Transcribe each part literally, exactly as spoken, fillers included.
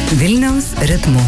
Vilniaus ritmu.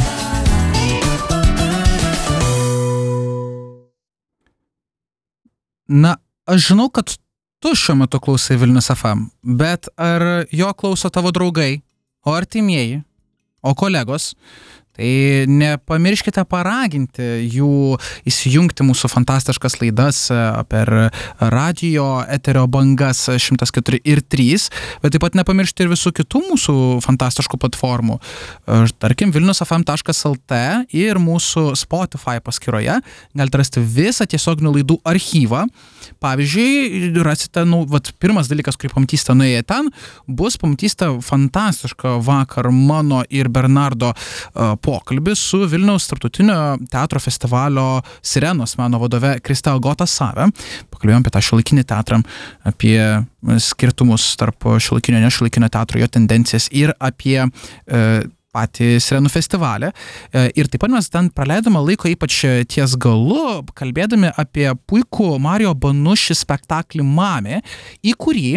Na, aš žinau, kad tu šiuo metu klausai Vilnius F M, bet ar jo klauso tavo draugai, o artimieji, o kolegos? Tai nepamirškite paraginti jų įsijungti mūsų fantastiškas laidas per radijo eterio bangas šimtas keturi ir trys, bet taip pat nepamiršti ir visų kitų mūsų fantastiškų platformų. Tarkim, vilnius f m taškas l t ir mūsų Spotify paskyroje galite rasti visą tiesioginių laidų archyvą. Pavyzdžiui, rasite, nu, vat, pirmas dalykas, kurį pamatysite nuėję ten, bus pamatysite fantastišką vakar mano ir Bernardo uh, pokalbį su Vilniaus tarptautinio teatro festivalio Sirenos meno vadove Kristel Gotasave. Pakalbėjom apie tą šiuolaikinį teatrą, apie skirtumus tarp šiuolaikinio ir nešiuolaikinio teatro, jo tendencijas ir apie uh, patį Sirenų festivalį. Ir taip pat mes ten praleidome laiko ypač ties galu, kalbėdami apie puikų Mario Banuši spektaklį Mamė, į kurį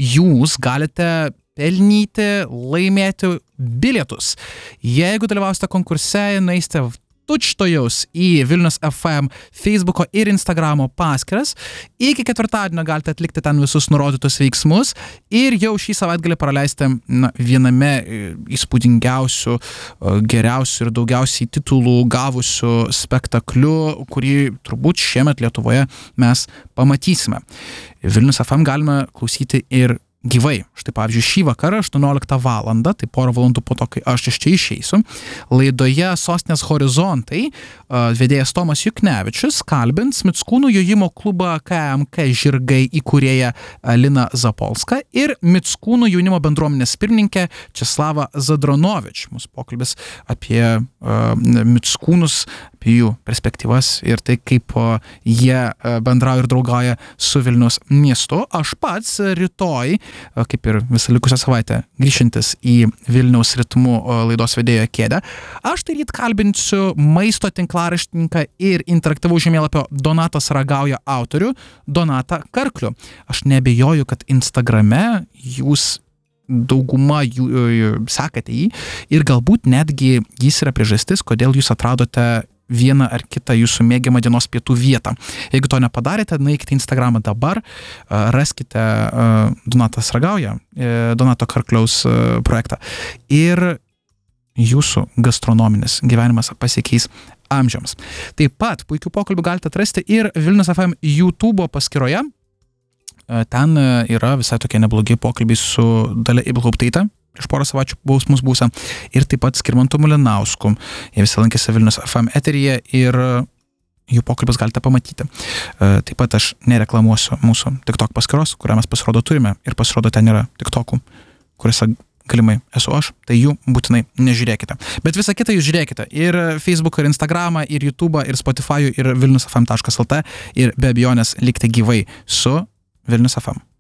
jūs galite pelnyti, laimėti bilietus. Jeigu dalyvausite konkurse, nueisite tučtojaus į Vilnius F M Facebooko ir Instagramo paskyras. Iki ketvirtadienio galite atlikti ten visus nurodytus veiksmus ir jau šį savaitgalį praleisite na, viename įspūdingiausių, geriausių ir daugiausiai titulų gavusių spektaklių, kurį turbūt šiemet Lietuvoje mes pamatysime. Vilnius F M galime klausyti ir gyvai. Štai pavyzdžiui, šį vakarą aštuonioliktą valandą, tai porą valandų po to, kai aš iš čia išeisiu, laidoje Sostinės horizontai vedėjas Tomas Juknevičius kalbins Mickūnų jojimo klubą K M K žirgai įkūrėją Liną Zapolską ir Mickūnų jaunimo bendruomenės pirmininkę Česlavą Zadronovič. Mūsų pokalbis apie uh, Mickūnus, apie jų perspektyvas ir tai, kaip uh, jie uh, bendrauja ir draugauja su Vilniaus miestu. Aš pats rytoj, uh, kaip ir visą likusią savaitę, grįžintis į Vilniaus ritmų uh, laidos vedėjo kėdę, aš tai ryt kalbinsiu maisto tinklaraštininką ir interaktyvaus žemėlapio Donatas ragauja autorių Donatą Karklių. Aš neabejoju, kad Instagrame jūs dauguma jų sekate jį ir galbūt netgi jis yra priežastis, kodėl jūs atradote vieną ar kitą jūsų mėgiamą dienos pietų vietą. Jeigu to nepadarėte, nueikite Instagramą dabar, raskite Donatas ragauja, Donato Karkliaus projektą ir jūsų gastronominis gyvenimas pasikeis amžiams. Taip pat puikių pokalbių galite atrasti ir Vilnius F M YouTube paskyroje. Ten yra visai tokie neblogi pokalbiai su Dalia Ibelhauptaite, prieš porą savaičių buvus mus būsą, ir taip pat Skirmantu Malinausku. Jie visi lankėsi Vilnius F M eteryje ir jų pokalbis galite pamatyti. Taip pat aš nereklamuosiu mūsų TikTok paskyros, kurią mes pasirodo turime ir pasirodo ten yra TikTokų, kuriuose galimai esu aš, tai jų būtinai nežiūrėkite. Bet visą kitą jūs žiūrėkite ir Facebooką, ir Instagramą, ir YouTube'ą, ir Spotify'ų, ir vilnius f m taškas l t ir be abejonės likite gyvai su Vilnius F M.